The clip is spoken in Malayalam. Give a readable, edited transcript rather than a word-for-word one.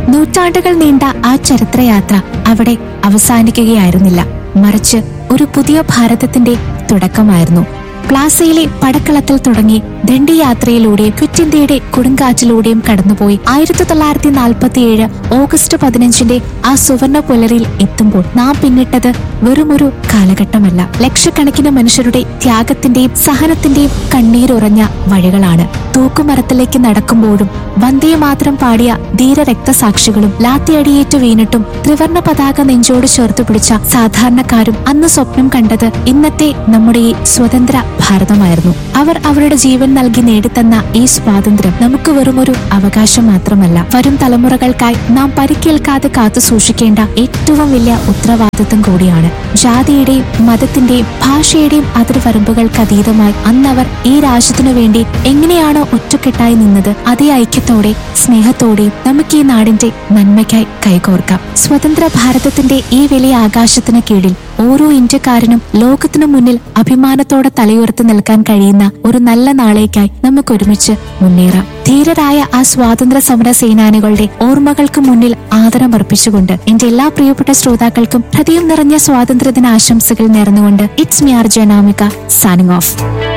നൂറ്റാണ്ടുകൾ നീണ്ട ആ ചരിത്രയാത്ര അവിടെ അവസാനിക്കുകയായിരുന്നില്ല, മറിച്ച് ഒരു പുതിയ ഭാരതത്തിന്റെ തുടക്കമായിരുന്നു. പ്ലാസയിലെ പടക്കളത്തിൽ തുടങ്ങി ദണ്ഡിയാത്രയിലൂടെയും ക്വിറ്റ് ഇന്ത്യയുടെ കൊടുങ്കാറ്റിലൂടെയും കടന്നുപോയി 1947 ഓഗസ്റ്റ് 15 ആ സുവർണ പുലരിൽ എത്തുമ്പോൾ നാം പിന്നിട്ടത് വെറുമൊരു കാലഘട്ടമല്ല, ലക്ഷക്കണക്കിന് മനുഷ്യരുടെ ത്യാഗത്തിന്റെയും സഹനത്തിന്റെയും കണ്ണീരുറഞ്ഞ വഴികളാണ്. തൂക്കുമരത്തിലേക്ക് നടക്കുമ്പോഴും വന്ദേമാതരം പാടിയ ധീര രക്തസാക്ഷികളും ലാത്തിയടിയേറ്റ് വീണിട്ടും ത്രിവർണ പതാക നെഞ്ചോട് ചേർത്ത് പിടിച്ച സാധാരണക്കാരും അന്ന് സ്വപ്നം കണ്ടത് ഇന്നത്തെ നമ്മുടെ ഈ സ്വതന്ത്ര ഭാരതമായിരുന്നു. അവർ അവരുടെ ജീവൻ നൽകി നേടിത്തന്ന ഈ സ്വാതന്ത്ര്യം നമുക്ക് വെറുമൊരു അവകാശം മാത്രമല്ല, വരും തലമുറകൾക്കായി നാം പരിക്കേൽക്കാതെ കാത്തു സൂക്ഷിക്കേണ്ട ഏറ്റവും വലിയ ഉത്തരവാദിത്വം കൂടിയാണ്. ജാതിയുടെയും മതത്തിന്റെയും ഭാഷയുടെയും അതിർവരമ്പുകൾക്ക് അതീതമായി അന്നവർ ഈ രാജ്യത്തിനു വേണ്ടി എങ്ങനെയാണോ ഒറ്റക്കെട്ടായി നിന്നത്, അതേ ഐക്യത്തോടെ സ്നേഹത്തോടെയും നമുക്ക് ഈ നാടിന്റെ നന്മയ്ക്കായി കൈകോർക്കാം. സ്വതന്ത്ര ഭാരതത്തിന്റെ ഈ വലിയ ആകാശത്തിന് കീഴിൽ ഓരോ ഇന്ത്യക്കാരനും ലോകത്തിനു മുന്നിൽ അഭിമാനത്തോടെ തലയുയർത്തി നിൽക്കാൻ കഴിയുന്ന ഒരു നല്ല നാളേക്കായി നമുക്ക് ഒരുമിച്ച് മുന്നേറാം. ധീരരായ ആ സ്വാതന്ത്ര്യ സമര സേനാനികളുടെ ഓർമ്മകൾക്ക് മുന്നിൽ ആദരമർപ്പിച്ചുകൊണ്ട് എന്റെ എല്ലാ പ്രിയപ്പെട്ട ശ്രോതാക്കൾക്കും ഹൃദയം നിറഞ്ഞ സ്വാതന്ത്ര്യദിന ആശംസകൾ നേർന്നുകൊണ്ട് it's me RJ Anamika signing off.